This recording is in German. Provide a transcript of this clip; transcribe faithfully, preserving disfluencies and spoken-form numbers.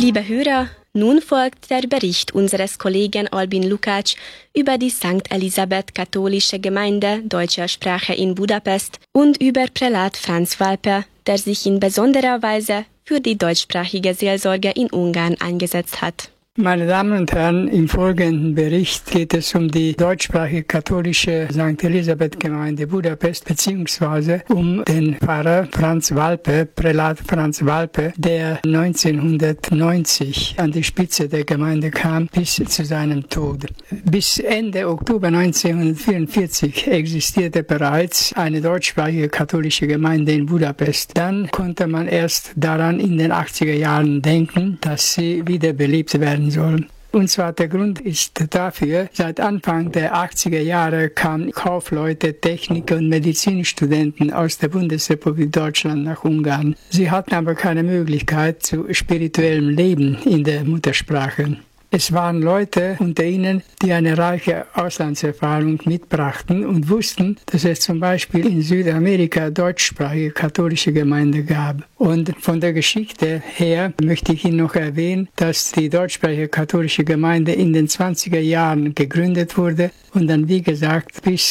Liebe Hörer, nun folgt der Bericht unseres Kollegen Albin Lukács über die Sankt Elisabeth Katholische Gemeinde deutscher Sprache in Budapest und über Prälat Franz Walpe, der sich in besonderer Weise für die deutschsprachige Seelsorge in Ungarn eingesetzt hat. Meine Damen und Herren, im folgenden Bericht geht es um die deutschsprachige katholische Sankt Elisabeth Gemeinde Budapest beziehungsweise um den Pfarrer Franz Walpe, Prälat Franz Walpe, der neunzehnhundertneunzig an die Spitze der Gemeinde kam bis zu seinem Tod. Bis Ende Oktober neunzehnhundertvierundvierzig existierte bereits eine deutschsprachige katholische Gemeinde in Budapest. Dann konnte man erst daran in den achtziger Jahren denken, dass sie wiederbelebt werden sollen. Und zwar der Grund ist dafür, seit Anfang der achtziger Jahre kamen Kaufleute, Techniker und Medizinstudenten aus der Bundesrepublik Deutschland nach Ungarn. Sie hatten aber keine Möglichkeit zu spirituellem Leben in der Muttersprache. Es waren Leute unter ihnen, die eine reiche Auslandserfahrung mitbrachten und wussten, dass es zum Beispiel in Südamerika deutschsprachige katholische Gemeinde gab. Und von der Geschichte her möchte ich Ihnen noch erwähnen, dass die deutschsprachige katholische Gemeinde in den zwanziger Jahren gegründet wurde und dann, wie gesagt, bis